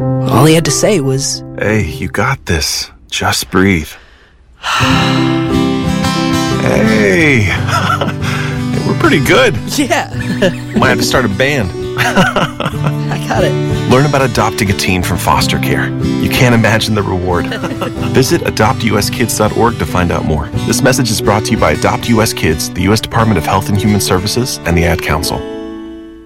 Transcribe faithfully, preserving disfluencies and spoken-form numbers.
All he had to say was, "Hey, you got this. Just breathe." Hey, we're pretty good. yeah, Might have to start a band. I got it. Learn about adopting a teen from foster care. You can't imagine the reward. Visit adopt u s kids dot org to find out more. This message is brought to you by Adopt U S Kids, the U S Department of Health and Human Services, and the Ad Council.